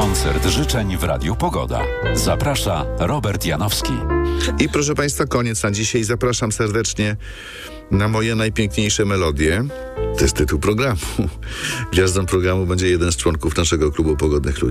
Koncert życzeń w Radiu Pogoda. Zaprasza Robert Janowski. I proszę Państwa, koniec na dzisiaj. Zapraszam serdecznie na moje najpiękniejsze melodie. To jest tytuł programu. Gwiazdą programu będzie jeden z członków naszego klubu Pogodnych Ludzi.